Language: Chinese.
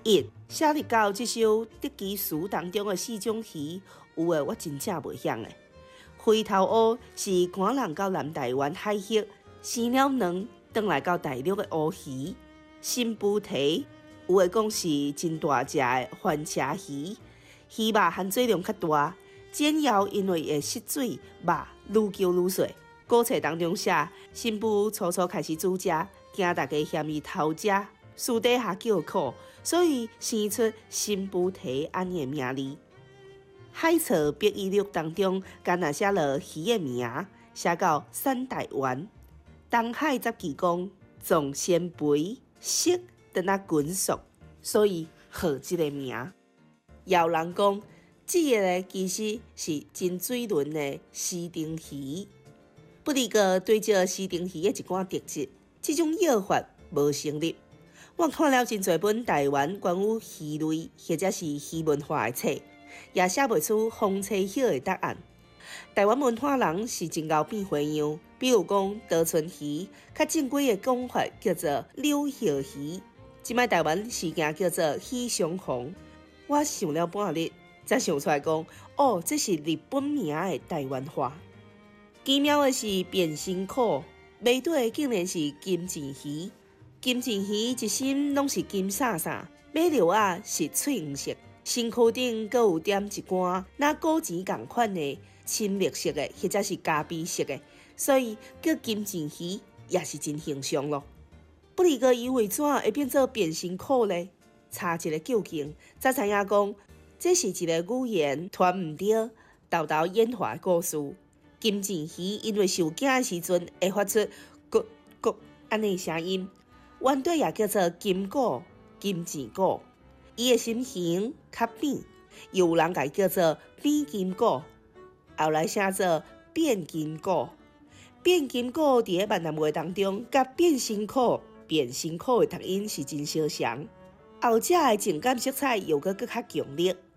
1写入到这首德基词当中的4种鱼，有诶我真正袂晓诶。灰头乌是赶人到南台湾海域，生了卵，转来到大陆的乌鱼。新布蹄有诶讲是真大只诶番茄鱼，鱼肉含水量较大，煎熬因为会失水，肉愈揪愈细。古册当中写，新妇初初开始煮食，惊大家嫌伊偷食，私底下叫苦，所以生出新布蹄安尼的名字。海草笔记录当中，敢若写了鱼的名，写到三台湾。东海十旗公，总先肥，色等啊滚熟，所以号这个名。有人讲，这个呢其实是真水轮的西丁鱼。不过对照西丁鱼的一寡特质，这种药法无成立。我看了真侪本台湾关于鱼类或者是鱼文化的册，也写袂出方册晓的答案。台湾文化人是真够变花样，比如讲稻春鱼，较正规的讲法叫做柳叶鱼，即摆台湾是行叫做鱼上红。我想了半日，才想出来讲，哦，这是日本名的台湾话。奇妙的是变身壳，马底竟然是金钱鱼。金钱鱼一身拢是金闪闪，马肉啊是翠黄色，身躯顶阁有点一寡那古钱同款的青绿色的，或者是咖啡色的，所以叫金钱鱼也是真形象咯。不过伊为怎会变做变身壳呢？查一个究竟，才知影讲，这是一个语言传唔对、豆豆演化的故事。金钱鱼因为受惊的时阵会发出咕咕安尼声音，原底也叫做金鼓、金钱鼓。伊的身形较扁，有人甲伊叫做扁金鼓，后来写做变金鼓。变金鼓伫咧闽南话当中，甲变身壳、变身壳的读音是真相像。后者的情感色彩又搁较强烈。